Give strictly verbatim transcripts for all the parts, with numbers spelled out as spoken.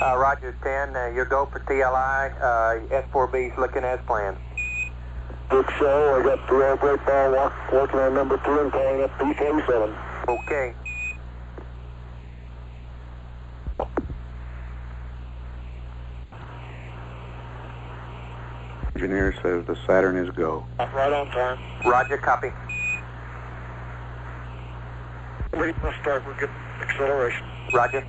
Uh, Roger, ten. Uh, your go for T L I. Uh, S four B's looking as planned. Good show. I got the air brake ball walk, working on number two and calling up B forty-seven. Okay. Engineer says the Saturn is go. Right on time. Roger, copy. Ready for start. We're good acceleration. Roger.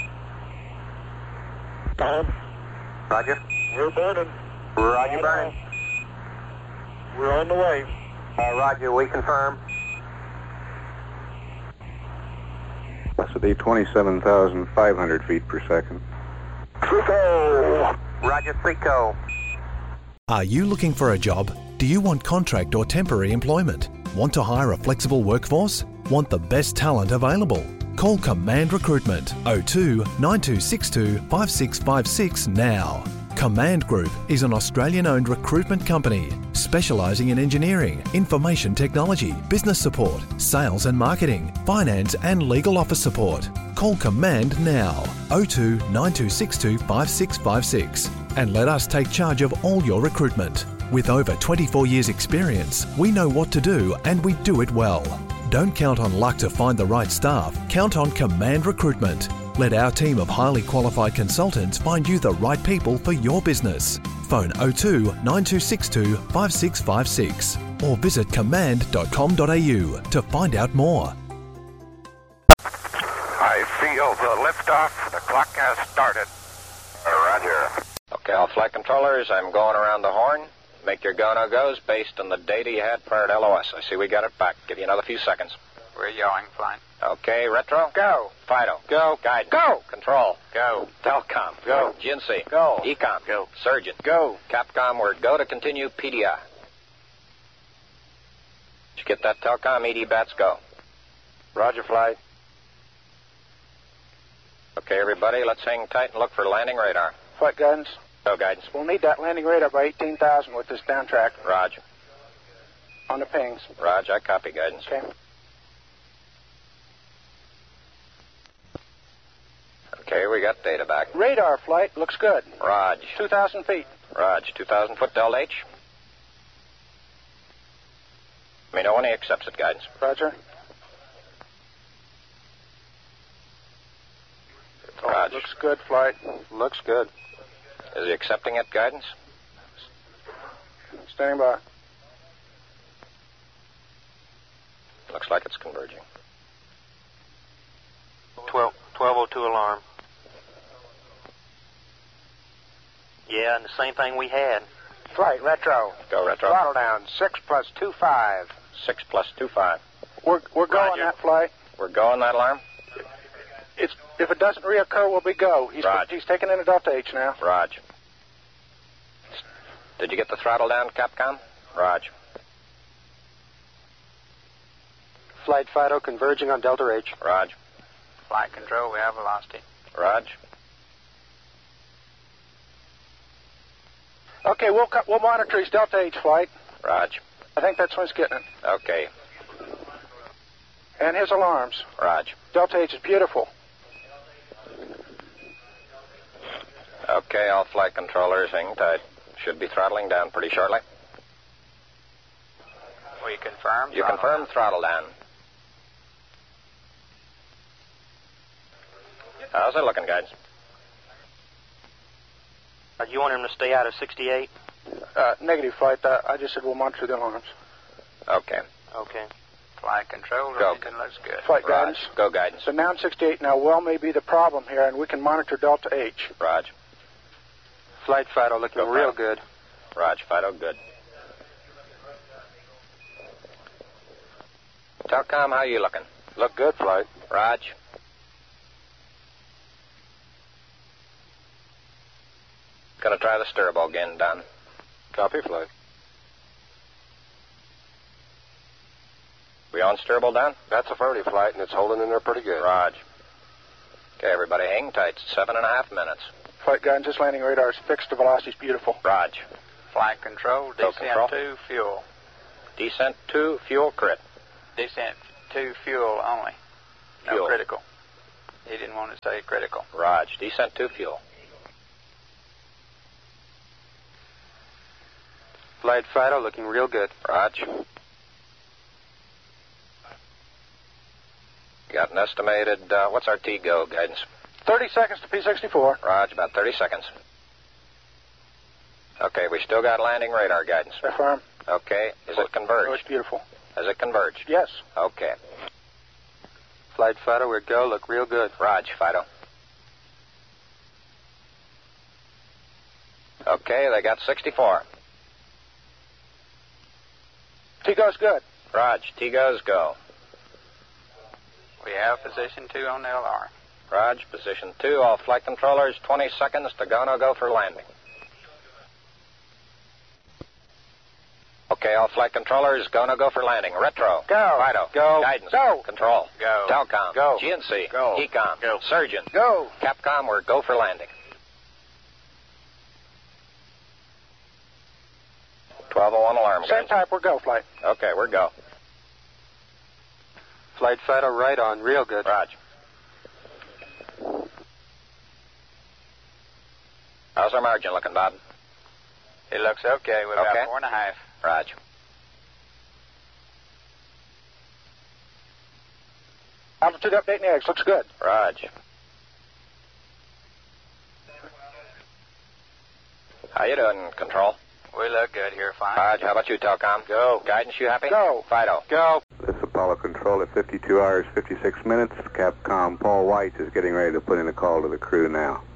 Tom, Roger. we're burning. Roger, burn. We're on the way. Uh, Roger, we confirm. That should be twenty-seven thousand five hundred feet per second. Trico. Roger, Trico. Are you looking for a job? Do you want contract or temporary employment? Want to hire a flexible workforce? Want the best talent available? Call Command Recruitment oh two, nine two six two, five six five six now. Command Group is an Australian-owned recruitment company specialising in engineering, information technology, business support, sales and marketing, finance and legal office support. Call Command now oh two, nine two six two, five six five six and let us take charge of all your recruitment. With over twenty-four years experience, we know what to do and we do it well. Don't count on luck to find the right staff. Count on Command Recruitment. Let our team of highly qualified consultants find you the right people for your business. Phone oh two, nine two six two, five six five six or visit command dot com dot a u to find out more. I feel the liftoff. The clock has started. Roger. Okay, all flight controllers, I'm going around the horn. Make your go-no-goes based on the data you had prior to L O S. I see we got it back. Give you another few seconds. We're yawing, fine. Okay, Retro. Go. Fido. Go. Guide. Go. Control. Go. Telcom. Go. G N C. Go. Ecom. Go. Surgeon. Go. Capcom, word go to continue P D I. Did you get that, Telcom? E D bats go. Roger, flight. Okay, everybody, let's hang tight and look for landing radar. Flight guidance. Go, guidance. We'll need that landing radar by eighteen thousand with this down track. Roger. On the pings. Roger, I copy guidance. Okay. Okay, we got data back. Radar flight looks good. Raj. two thousand feet. Raj, two thousand foot Delta H. Let me know when he accepts it, guidance. Roger. Raj. Looks good, flight. Looks good. Is he accepting it, guidance? Standing by. Looks like it's converging. twelve, twelve oh two alarm. Yeah, and the same thing we had. Flight, retro. Go, Retro. Throttle down. Six plus two five. Six plus two five. We're we're going Roger. that flight. We're going that alarm? It's if it doesn't reoccur, we'll be go. He's Raj. he's taking in a Delta H now. Raj. Did you get the throttle down, Capcom? Raj. Flight Fido converging on Delta H. Raj. Flight control, we have velocity. Raj. Okay, we'll co- we'll monitor his Delta H flight. Raj. I think that's when he's getting it. Okay. And his alarms. Raj. Delta H is beautiful. Okay, all flight controllers, hang tight. Should be throttling down pretty shortly. We confirm. You throttle confirm down. throttle down. How's it looking, guys? Uh, you want him to stay out of sixty-eight? Uh, negative flight. Uh, I just said we'll monitor the alarms. Okay. Okay. Flight control, Go. everything looks good. Flight Raj. guidance. Go, guidance. So now sixty-eight now well may be the problem here, and we can monitor Delta H. Raj. Flight Fido looking Go, real Fido. good. Raj, Fido, good. Telcom, how you looking? Look good, flight. Raj. Gonna try the stirbo again, Don. Copy, flight. We on stirbo, Don? That's affirmative, flight, and it's holding in there pretty good. Raj. Okay, everybody, hang tight. Seven and a half minutes. Flight guidance, this landing radar is fixed. The velocity's beautiful. Raj. Flight control, Go descent control. to fuel. Descent to fuel crit. Descent to fuel only. No Fuel. critical. He didn't want to say critical. Raj. Descent to fuel. Flight Fido looking real good. Raj. Got an estimated, uh, what's our T-go guidance? thirty seconds to P sixty-four. Raj, about thirty seconds. Okay, we still got landing radar guidance. Affirm. Okay, is it Oh, it's converged? beautiful. Is it converged? Yes. Okay. Flight Fido, we're go. Look real good. Raj, Fido. Okay, they got sixty-four. T-go's good. Raj, T-go's go. We have position two on the L R. Raj, position two. All flight controllers, twenty seconds to go, no go for landing. Okay, all flight controllers, go, no go for landing. Retro. Go. Fido. Go. Guidance. Go. Control. Go. Telcom. Go. G N C. Go. Ecom. Go. Surgeon. Go. Capcom, we're go for landing. twelve oh one alarm. Same guys. type, we're go, flight. Okay, we're go. Flight Fido, right on. Real good. Raj. How's our margin looking, Bob? It looks okay. We're Okay. about four and a half. Raj. Altitude update in the eggs. Looks good. Raj. How you doing, Control? We look good here, fine. Raj, how about you, Telcom? Go. Guidance, you happy? Go. Fido. Go. This is Apollo Control at fifty-two hours, fifty-six minutes. Capcom Paul White is getting ready to put in a call to the crew now.